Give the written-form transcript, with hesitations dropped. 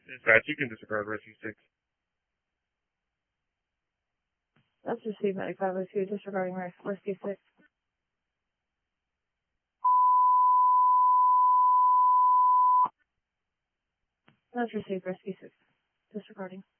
Dispatch, you can disregard rescue 6. That's received by 502, disregarding rescue 6. That's received rescue 6, disregarding.